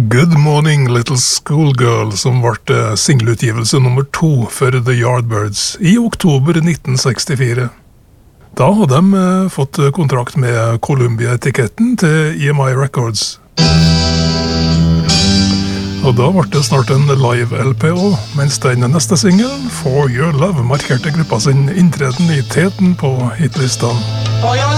Good Morning Little Schoolgirl, som ble singelutgivelse nummer 2 for The Yardbirds i oktober 1964. Da hadde de fått kontrakt med Columbia-etiketten til EMI Records. Og da ble det snart en live-LP også, mens den neste singelen, For Your Love, markerte gruppa sin inntreden i teten på hitlistene. For your